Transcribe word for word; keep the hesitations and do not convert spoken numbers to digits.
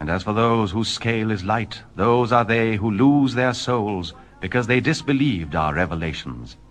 And as for those whose scale is light, those are they who lose their souls because they disbelieved our revelations.